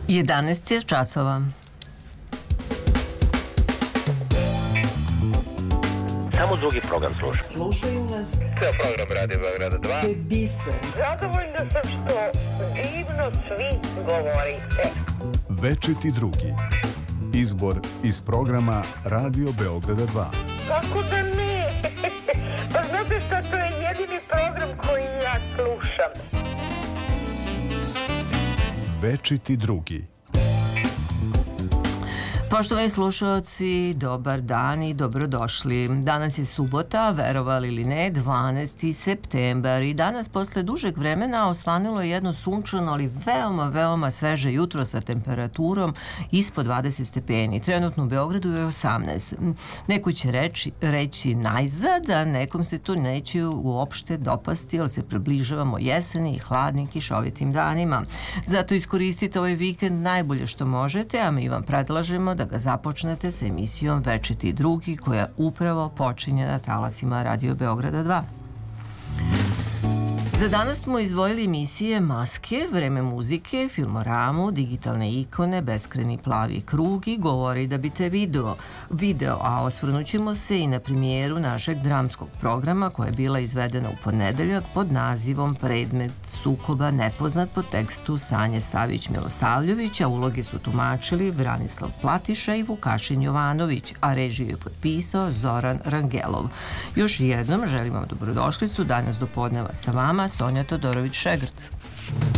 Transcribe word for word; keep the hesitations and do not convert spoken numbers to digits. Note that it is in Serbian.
jedanaest je časova. Samo drugi program sluša. Slušaju nas. Ceo program Radio Beograda dva. To je biser. Zadovoljna sam što divno svi govorite. Večiti drugi. Izbor iz programa Radio Beograda dva. Kako da ne? Pa znate šta, to je jedini program koji ja slušam. Večiti drugi. Poštovani slušalci, dobar dan i dobrodošli. Danas je subota, verovali ili ne, dvanaesti septembar i danas posle dužeg vremena osvanilo je jedno sunčano, ali veoma, veoma sveže jutro sa temperaturom ispod dvadeset stepeni. Trenutno u Beogradu je osamnaest. Neko će reći, reći najzad, a nekom se to neće uopšte dopasti, ali se približavamo jeseni i hladnim kišovitim danima. Zato iskoristite ovaj vikend najbolje što možete, a mi vam predlažemo da ga započnete sa emisijom Večiti drugi, koja upravo počinje na talasima Radio Beograda dva. Za danas smo izdvojili emisije Maske, Vreme muzike, Filmoramu, Digitalne ikone, Beskrajni plavi krug i Govori da bi te video. video, a osvrnut ćemo se i na premijeru našeg dramskog programa koja je bila izvedena u ponedeljak pod nazivom Predmet sukoba nepoznat po tekstu Sanje Savić-Milosavljević, a uloge su tumačili Branislav Platiša i Vukašin Jovanović, a režiju je potpisao Zoran Rangelov. Još jednom želim vam dobrodošlicu danas do podneva sa vama Sonja Todorović-Šegrt.